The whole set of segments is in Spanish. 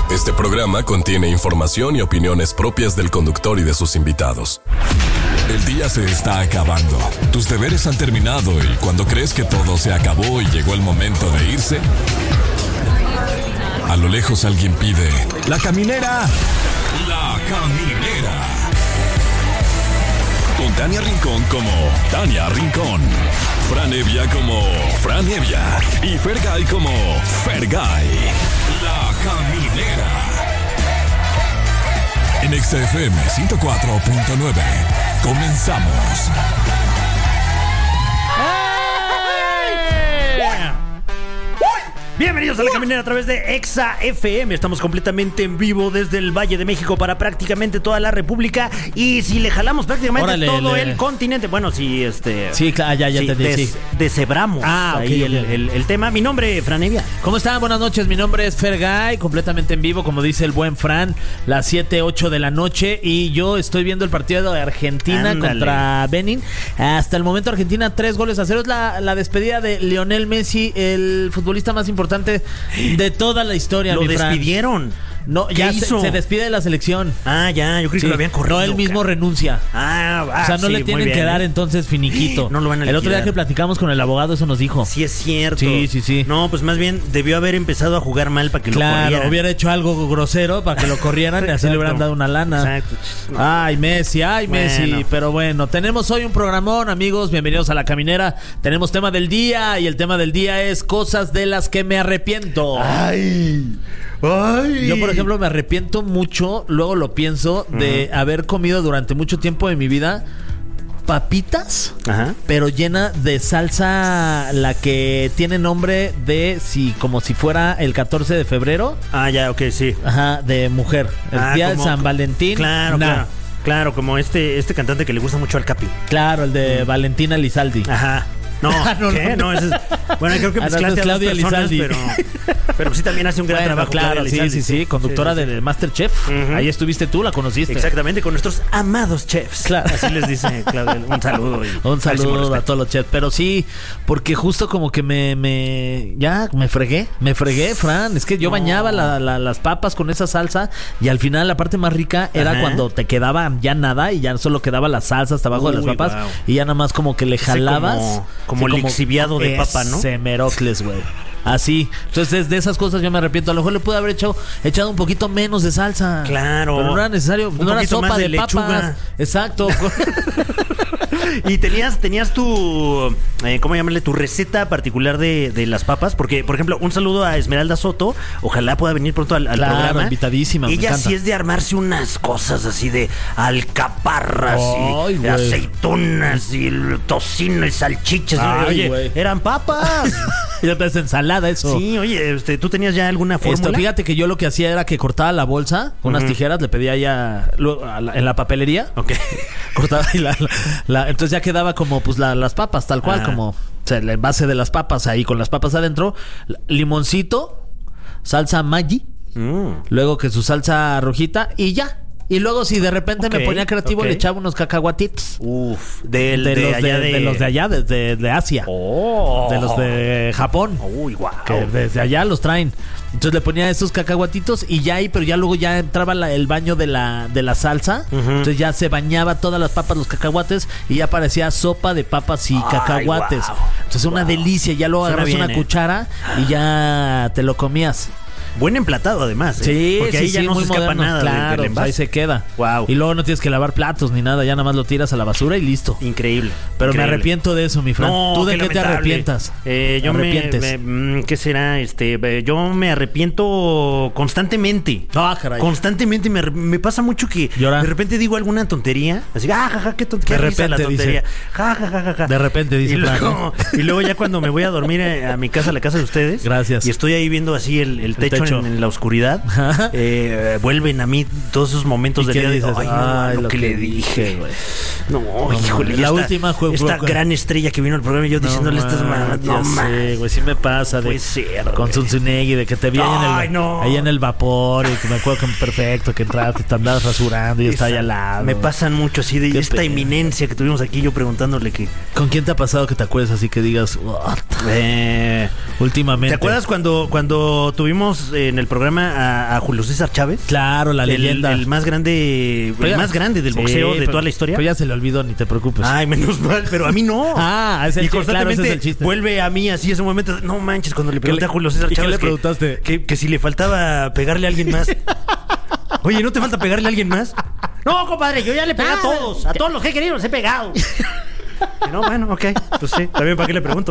Este programa contiene información y opiniones propias del conductor y de sus invitados. El día se está acabando. Tus deberes han terminado y cuando crees que todo se acabó y llegó el momento de irse, a lo lejos alguien pide: ¡La caminera! ¡La caminera! Con Tania Rincón como Tania Rincón, Fran Evia como Fran Evia y Fergay como Fergay. La caminera. En XFM 104.9. Comenzamos. Bienvenidos a La Caminera a través de Exa FM. Estamos completamente en vivo desde el Valle de México para prácticamente toda la República. Y si le jalamos prácticamente todo el continente. Bueno, si Sí, claro, ya entendí. Deshebramos ahí okay. el tema. Mi nombre es Fran Evia. ¿Cómo están? Buenas noches, mi nombre es Fergay, completamente en vivo, como dice el buen Fran, las 7:08 de la noche. Y yo estoy viendo el partido de Argentina contra Benin. Hasta el momento Argentina 3-0. Es la despedida de Lionel Messi, el futbolista más importante de toda la historia. Lo despidieron. No, ya se despide de la selección. Ya, yo creo que lo habían corrido. No, él mismo renuncia. O sea, no le tienen que dar entonces finiquito. No lo van a liquidar. El otro día que platicamos con el abogado, eso nos dijo. Sí, es cierto. Sí. No, pues más bien debió haber empezado a jugar mal para que lo corrieran. Claro, hubiera hecho algo grosero para que lo corrieran y así le hubieran dado una lana. Exacto. No. Ay, Messi. Pero bueno, tenemos hoy un programón, amigos. Bienvenidos a La Caminera. Tenemos tema del día y el tema del día es cosas de las que me arrepiento. Ay. Yo, por ejemplo, me arrepiento mucho, luego lo pienso, de haber comido durante mucho tiempo de mi vida papitas, pero llena de salsa, la que tiene nombre de como si fuera el 14 de febrero. Ya, ok, sí. De mujer. El día de San Valentín. Claro, como este cantante que le gusta mucho al Capi. Claro, el de Valentina Elizalde. No, ¿qué? No, ese es... Bueno, creo que mezclaste a dos personas, pero sí también hace un gran trabajo. Claro, sí, conductora de MasterChef. Ahí estuviste tú, la conociste. Exactamente, con nuestros amados chefs. Claro. Así les dice Claudia. Un saludo. Un saludo a todos los chefs. Pero sí, porque justo como que me fregué, Fran. Es que yo bañaba las papas con esa salsa y al final la parte más rica era cuando te quedaba ya nada y ya solo quedaba la salsa hasta abajo de las papas. Wow. Y ya nada más como que le jalabas. Como lixiviado de papa, ¿no? Semerocles, güey. Así. Entonces, de esas cosas yo me arrepiento. A lo mejor le pude haber echado un poquito menos de salsa. Claro. Pero no era necesario. No era sopa de lechuga. Papas. Exacto. Y tenías tu, ¿cómo llamarle? Tu receta particular de las papas. Porque, por ejemplo, un saludo a Esmeralda Soto. Ojalá pueda venir pronto al programa. Invitadísima. Ella sí es de armarse unas cosas así de alcaparras y de aceitunas y el tocino y salchichas. Oye, eran papas. Ya te haces ensalada eso. Sí, oye, ¿tú tenías ya alguna fórmula? Fíjate que yo lo que hacía era que cortaba la bolsa con unas tijeras, le pedía ya en la papelería. Ok. Cortaba y entonces ya quedaba como pues las papas, tal cual, como el envase de las papas ahí con las papas adentro, limoncito, salsa Maggi, luego que su salsa rojita y ya. Y luego si de repente me ponía creativo le echaba unos cacahuatitos. De los de allá, de Asia. De los de Japón. Uy, guau. Que desde allá los traen. Entonces le ponía estos cacahuatitos y ya ahí, pero ya luego ya entraba el baño de la salsa. Entonces ya se bañaba todas las papas, los cacahuates, y ya parecía sopa de papas y cacahuates. Wow. Entonces una delicia. Ya luego agarras una cuchara y ya te lo comías. Buen emplatado, además. Sí, porque ahí ya no se escapa moderno, nada. Claro, del ahí se queda. Wow. Y luego no tienes que lavar platos ni nada, ya nada más lo tiras a la basura y listo. Increíble. Pero me arrepiento de eso, mi Fran. No, ¿tú de qué te arrepientas? Yo ¿qué será? Yo me arrepiento constantemente. Caray. Constantemente me pasa mucho que ¿Llora? De repente digo alguna tontería. Así, qué risa la tontería. Dice, de repente dice y luego ya cuando me voy a dormir a mi casa, a la casa de ustedes. Gracias. Y estoy ahí viendo así el techo. En la oscuridad, vuelven a mí todos esos momentos del día. Dices, lo que le dije, güey. No, híjole. La última esta gran estrella que vino al programa y yo diciéndole estas mamadas. No mames, güey, sí me pasa. Puede ser, con Zunzunegui, de que te vi ahí en el vapor y que me acuerdo que perfecto, que entraste, te andabas rasurando y yo estaba ahí al lado. Me pasan mucho así de esta eminencia que tuvimos aquí, yo preguntándole que... ¿Con quién te ha pasado que te acuerdes así que digas últimamente? ¿Te acuerdas cuando tuvimos en el programa a Julio César Chávez. Claro, la leyenda. El más grande, del boxeo de toda la historia. Pero ya se le olvidó, ni te preocupes. Ay, menos mal, pero a mí no. Y constantemente ese es el chiste. Vuelve a mí así ese momento. No manches, cuando le pregunté a Julio César Chávez. ¿Qué le preguntaste? Que si le faltaba pegarle a alguien más. Oye, ¿no te falta pegarle a alguien más? No, compadre, yo ya le pegué a todos los que he querido los he pegado. Y no, bueno, ok, pues sí, también para qué le pregunto.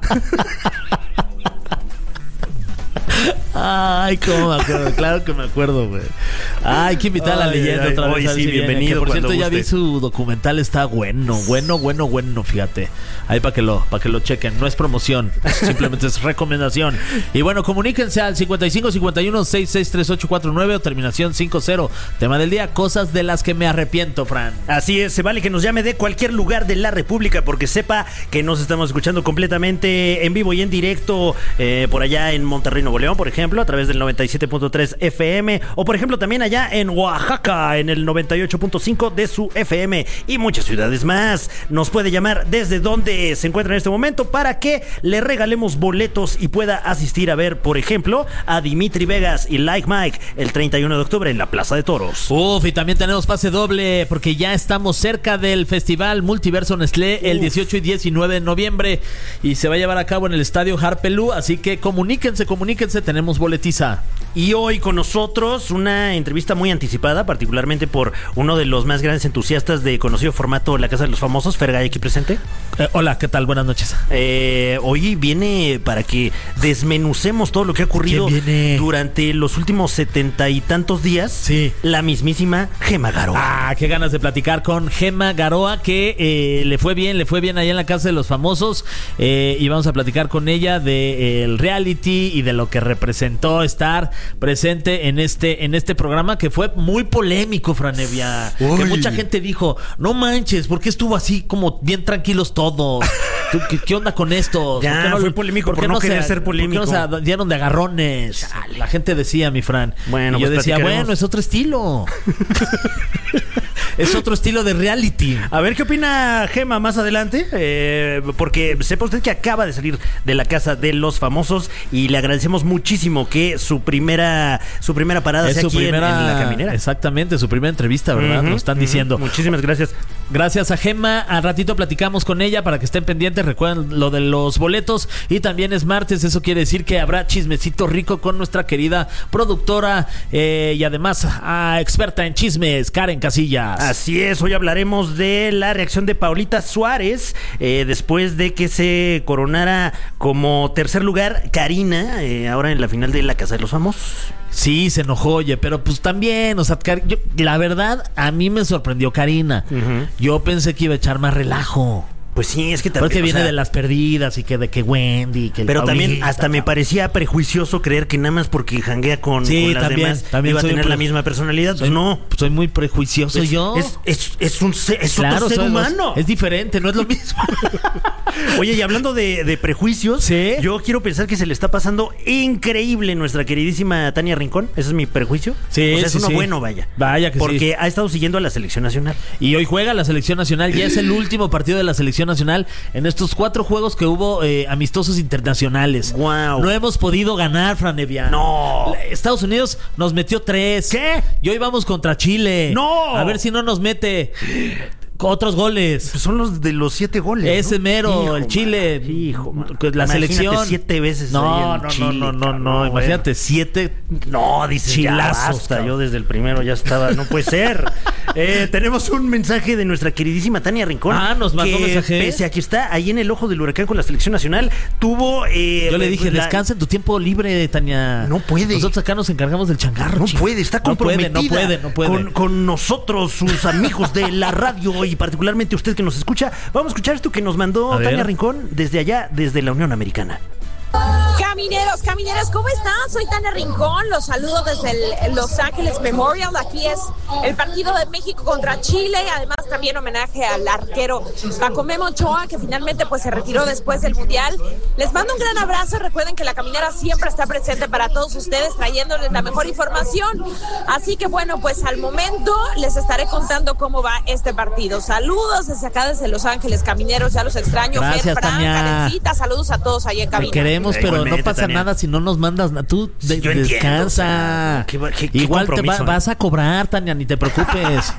Ay, cómo me acuerdo, claro que me acuerdo, güey. Ay, hay que invitar a la leyenda otra vez. Hoy sí, bienvenido. Que, por cierto, ya vi su documental, está bueno, fíjate. Ahí para que lo chequen. No es promoción, simplemente es recomendación. Y bueno, comuníquense al 5551-663849 o terminación 50. Tema del día, cosas de las que me arrepiento, Fran. Así es, se vale que nos llame de cualquier lugar de la República, porque sepa que nos estamos escuchando completamente en vivo y en directo por allá en Monterrey, Nuevo León, por ejemplo, a través del 97.3 FM, o por ejemplo también allá en Oaxaca, en el 98.5 de su FM, y muchas ciudades más. Nos puede llamar desde donde se encuentra en este momento para que le regalemos boletos y pueda asistir a ver, por ejemplo, a Dimitri Vegas y Like Mike el 31 de octubre en la Plaza de Toros. Y también tenemos pase doble porque ya estamos cerca del Festival Multiverso Nestlé el 18 y 19 de noviembre y se va a llevar a cabo en el Estadio Harpelú, así que comuníquense, tenemos boletiza. Y hoy con nosotros una entrevista muy anticipada, particularmente por uno de los más grandes entusiastas de conocido formato La Casa de los Famosos, Fergay, aquí presente. Hola, ¿qué tal? Buenas noches. Hoy viene para que desmenucemos todo lo que ha ocurrido durante los últimos 70 y tantos días. Sí. La mismísima Gema Garoa. Qué ganas de platicar con Gema Garoa, que le fue bien allá en La Casa de los Famosos, y vamos a platicar con ella del reality y de lo que representó estar presente en este programa, que fue muy polémico, Franevia. Que mucha gente dijo, no manches, ¿por qué estuvo así como bien tranquilos todos? ¿Qué onda con esto? Ya, no fue polémico por no querer ser polémico. ¿Por qué no se dieron de agarrones? Chale. La gente decía, mi Fran. Bueno, y yo decía, bueno, es otro estilo. Es otro estilo de reality. A ver qué opina Gema más adelante, porque sepa usted que acaba de salir de La Casa de los Famosos y le agradecemos muchísimo que su primera parada sea aquí en La Caminera. Exactamente, su primera entrevista, ¿verdad? Nos están diciendo. Muchísimas gracias. Gracias a Gema. Al ratito platicamos con ella para que estén pendientes. Recuerden lo de los boletos. Y también es martes, eso quiere decir que habrá chismecito rico con nuestra querida productora y además experta en chismes, Karen Casillas. Así es, hoy hablaremos de la reacción de Paulita Suárez después de que se coronara como tercer lugar Karina, ahora en la final de La Casa de los Famosos. Sí, se enojó, oye, pero pues también, o sea, la verdad, a mí me sorprendió Karina. Yo pensé que iba a echar más relajo. Pues sí, es que también. Porque viene de las perdidas y que de que Wendy, que el pero Paulita, también hasta me parecía prejuicioso creer que nada más porque janguea con las demás iba a tener la misma personalidad. Pues no. Soy muy prejuicioso yo. Es otro ser humano. Es diferente, no es lo mismo. Oye, y hablando de prejuicios, ¿sí? Yo quiero pensar que se le está pasando increíble nuestra queridísima Tania Rincón. Ese es mi prejuicio. Sí, o sea, es uno bueno, vaya. Vaya que porque sí. Ha estado siguiendo a la selección nacional. Y hoy juega la selección nacional. Ya es el último partido de la selección nacional en estos 4 juegos que hubo amistosos internacionales. Wow. No hemos podido ganar, Franevia. No. Estados Unidos nos metió 3. ¿Qué? Y hoy vamos contra Chile. No. A ver si no nos mete otros goles. Pues son los de los 7 goles. Ese ¿no? mero, Hijo, el Chile. Hijo, la selección. 7 veces. No. Chile, Imagínate, 7. No, dice chilazos. Yo desde el primero ya estaba. No puede ser. Tenemos un mensaje de nuestra queridísima Tania Rincón. Nos mandó un mensaje. Pese a que está ahí en el ojo del huracán con la selección nacional, tuvo. Yo le dije, descansa en tu tiempo libre, Tania. No puede. Nosotros acá nos encargamos del changarro. No puede, está comprometida. No puede. Con nosotros, sus amigos de la radio y particularmente usted que nos escucha. Vamos a escuchar esto que nos mandó Tania Rincón desde allá, desde la Unión Americana. Camineros, ¿cómo están? Soy Tania Rincón, los saludo desde el Los Ángeles Memorial. Aquí es el partido de México contra Chile, además también homenaje al arquero Paco Memo Ochoa, que finalmente pues se retiró después del Mundial. Les mando un gran abrazo. Recuerden que La Caminera siempre está presente para todos ustedes, trayéndoles la mejor información. Así que bueno, pues al momento les estaré contando cómo va este partido. Saludos desde acá, desde Los Ángeles, camineros, ya los extraño. Gracias, Fran, Tania. Karencita, saludos a todos ahí en cabina. Te queremos, pero no Igualmente, pasa Tania. nada si no nos mandas tú Yo entiendo, descansa. o sea, qué Igual compromiso, vas a cobrar, Tania, ni te preocupes.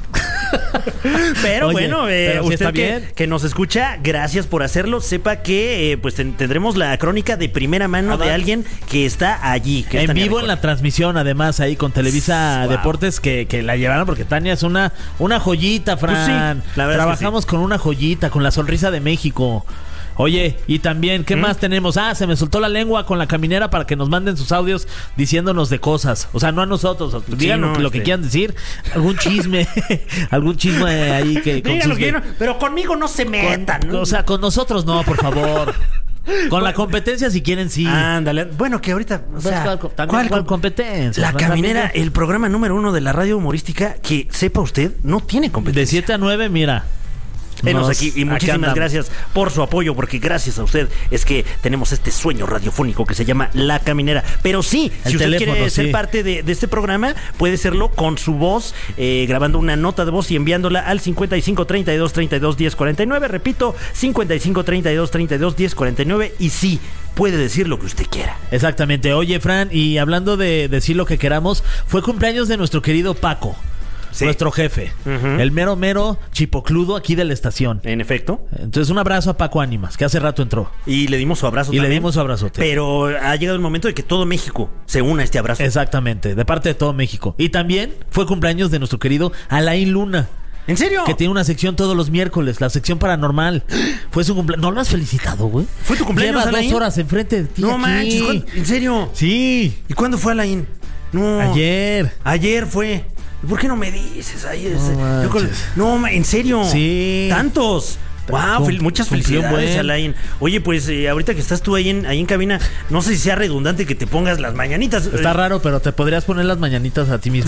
Pero Oye, bueno, pero sí usted está bien. que nos escucha, gracias por hacerlo. Sepa que pues tendremos la crónica de primera mano de alguien que está allí. Que es En Tania vivo en Rincón. la transmisión, además, ahí con Televisa Wow. Deportes, que la llevaron, porque Tania es una joyita, Fran. Pues sí, la verdad es que Trabajamos con una joyita, con la sonrisa de México. Oye, y también, ¿qué más tenemos? Se me soltó la lengua con La Caminera para que nos manden sus audios diciéndonos de cosas. O sea, no a nosotros, digan no, lo que quieran decir. Algún chisme, algún chisme ahí que... con Digan lo sus- que quieran, pero conmigo no se metan, ¿no? O sea, con nosotros no, por favor. Con la competencia, si quieren, sí. Ándale. Bueno, que ahorita, o sea, ¿Cuál competencia? La También, Caminera, el programa número 1 de la radio humorística, que sepa usted, no tiene de competencia. 7 a 9, mira. Venos Nos- aquí y aquí muchísimas andamos. gracias por su apoyo, porque gracias a usted es que tenemos este sueño radiofónico que se llama La Caminera. Pero sí, El si usted teléfono, quiere ser sí. parte de este programa, puede serlo con su voz, grabando una nota de voz y enviándola al 55 32 32 10 49. Repito, 55 32 32 10 49. Y sí, puede decir lo que usted quiera. Exactamente. Oye, Fran, y hablando de decir lo que queramos, fue cumpleaños de nuestro querido Paco. Sí. Nuestro jefe. Ujú. El mero chipocludo aquí de la estación. En efecto. Entonces, un abrazo a Paco Ánimas, que hace rato entró. Y le dimos su abrazo Y le también. dimos su abrazote. Pero ha llegado el momento de que todo México se una a este abrazo. Exactamente, de parte de todo México. Y también fue cumpleaños de nuestro querido Alain Luna, ¿En serio? que tiene una sección todos los miércoles, la sección paranormal. Fue su cumpleaños. ¿No lo has felicitado, güey? ¿Fue tu cumpleaños, Lleva Alain? 2 horas enfrente de ti. No aquí. manches, ¿en serio? Sí, ¿Y cuándo fue Alain? No. ayer. Ayer fue. ¿Y por qué no me dices? manches. ¿En serio? Sí. ¿Tantos? Wow, muchas Cumplió felicidades, buen. Alain. Oye, pues ahorita que estás tú ahí en cabina, no sé si sea redundante que te pongas las mañanitas. Está raro, pero ¿te podrías poner las mañanitas a ti mismo?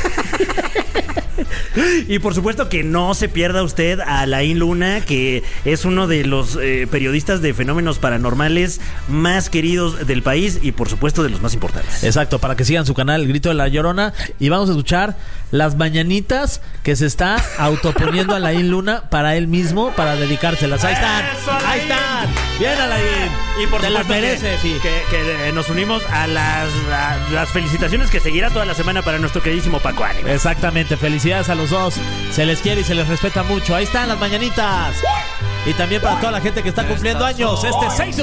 Y por supuesto que no se pierda usted a Alain Luna, que es uno de los periodistas de fenómenos paranormales más queridos del país y por supuesto de los más importantes. Exacto, para que sigan su canal, El Grito de la Llorona. Y vamos a escuchar las mañanitas que se está autoponiendo Alain Luna para él mismo, para dedicárselas. Ahí están, ahí están. Bien, Alain. Y por te las supuesto mereces, sí. que nos unimos a las felicitaciones que seguirá toda la semana para nuestro queridísimo Paco Ánimas. Exactamente, felicidades a los dos. Se les quiere y se les respeta mucho. Ahí están las mañanitas. Y también para toda la gente que está cumpliendo años, este 6 de